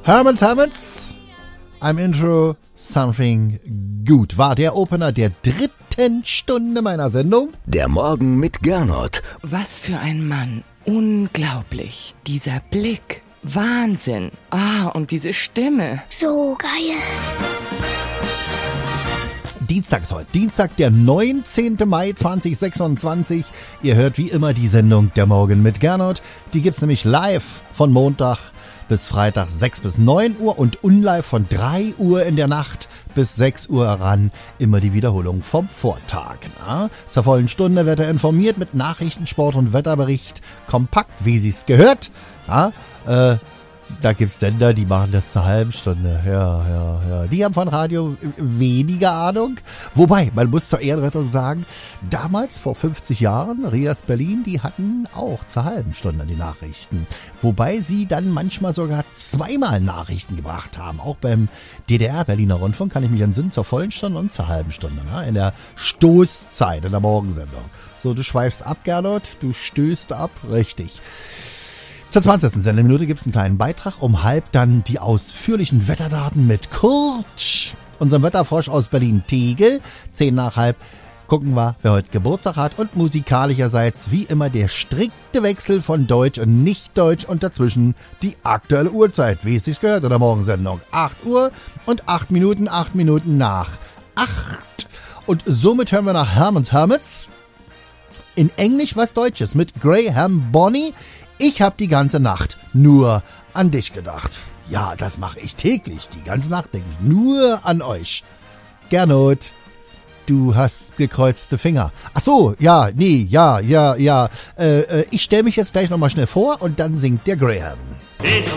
Hermans, I'm intro something good. War der Opener der 3. Stunde meiner Sendung. Der Morgen mit Gernot. Was für ein Mann. Unglaublich. Dieser Blick. Wahnsinn. Und diese Stimme. So geil. Dienstag ist heute. Dienstag, der 19. Mai 2026. Ihr hört wie immer die Sendung Der Morgen mit Gernot. Die gibt's nämlich live von Montag bis Freitag 6 bis 9 Uhr und unlive von 3 Uhr in der Nacht bis 6 Uhr ran. Immer die Wiederholung vom Vortag. Na? Zur vollen Stunde wird er informiert mit Nachrichten, Sport und Wetterbericht. Kompakt, wie sie's gehört. Ja, da gibt's Sender, die machen das zur halben Stunde. Ja. Die haben von Radio weniger Ahnung. Wobei, man muss zur Ehrenrettung sagen, damals, vor 50 Jahren, Rias Berlin, die hatten auch zur halben Stunde die Nachrichten. Wobei sie dann manchmal sogar zweimal Nachrichten gebracht haben. Auch beim DDR, Berliner Rundfunk, kann ich mich entsinnen, zur vollen Stunde und zur halben Stunde. Ne? In der Stoßzeit, in der Morgensendung. So, du schweifst ab, Gernot, du stößt ab, richtig. Zur 20. Sendeminute gibt es einen kleinen Beitrag. Um 12:30 dann die ausführlichen Wetterdaten mit Kurt, unserem Wetterfrosch aus Berlin-Tegel. 10:50 gucken wir, wer heute Geburtstag hat. Und musikalischerseits wie immer der strikte Wechsel von Deutsch und Nicht-Deutsch und dazwischen die aktuelle Uhrzeit, wie es sich gehört in der Morgensendung. 8 Uhr und 8 Minuten nach 8. Und somit hören wir nach Hermans in Englisch was Deutsches mit Graham Bonny. Ich hab die ganze Nacht nur an dich gedacht. Ja, das mache ich täglich. Die ganze Nacht denke ich nur an euch. Gernot, du hast gekreuzte Finger. Ach so, ja. Ich stelle mich jetzt gleich nochmal schnell vor und dann singt der Graham.